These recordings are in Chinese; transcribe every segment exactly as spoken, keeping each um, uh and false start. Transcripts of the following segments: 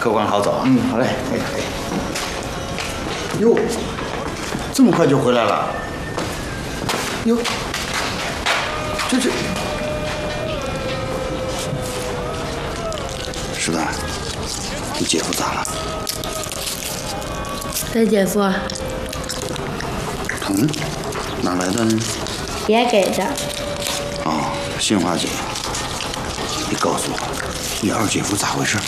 客官好走。 嗯，好嘞。哎哎。哟，这么快就回来了？哟，这这。石丹，你姐夫咋了？ 他姐夫疼，哪来的呢？ 爷给的。 哦，杏花姐，你告诉我，你二姐夫咋回事？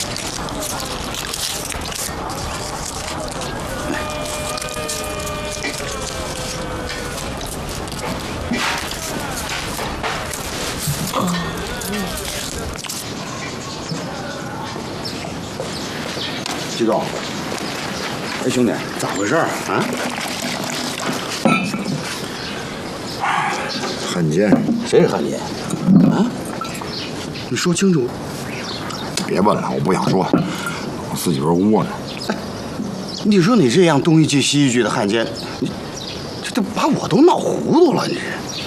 季总，哎，兄弟，咋回事啊？ 汉奸？ 谁是汉奸？啊？你说清楚。 别问了，我不想说，我自己边窝着。 哎，你说你这样东一句西一句的汉奸，你这都把我都闹糊涂了，你这。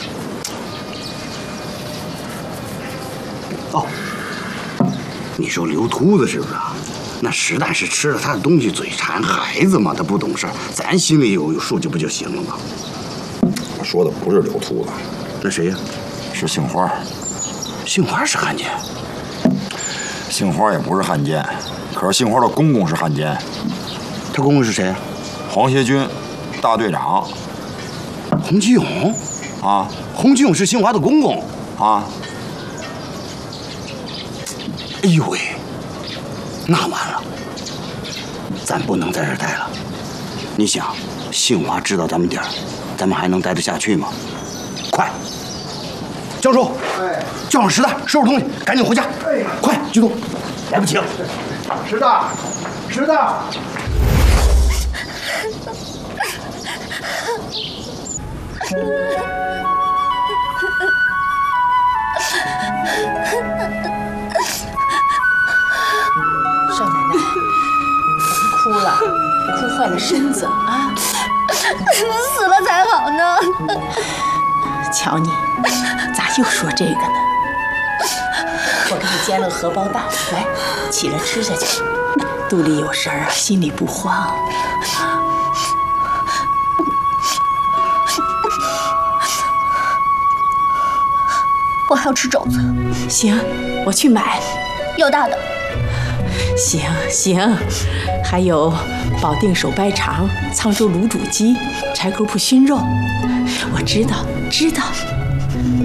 哦，你说刘秃子是不是啊？那石蛋是吃了他的东西嘴馋，孩子嘛，他不懂事儿，咱心里有有数就不就行了吗？ 我说的不是刘秃子， 那谁呀？ 是杏花。 杏花是汉奸？ 杏花也不是汉奸，可是杏花的公公是汉奸。 他公公是谁？ 黄协军，大队长。 洪基勇啊？ 洪基勇是杏花的公公啊？ 哎呦喂！那完了，咱不能在这儿待了。你想，杏花知道咱们地儿，咱们还能待得下去吗？快，教授，哎，叫上石蛋，收拾东西，赶紧回家。哎，快，剧组，来不及了。 石蛋，石蛋。 少奶奶，别哭了，哭坏了身子啊！ 死了才好呢。 瞧你，咋又说这个呢？我给你煎了个荷包蛋，来，起来吃下去。肚里有食儿，心里不慌。 我还要吃肘子。 行，我去买。 要大的。 行行，还有保定手掰肠、沧州卤煮鸡、柴口铺熏肉，我知道知道。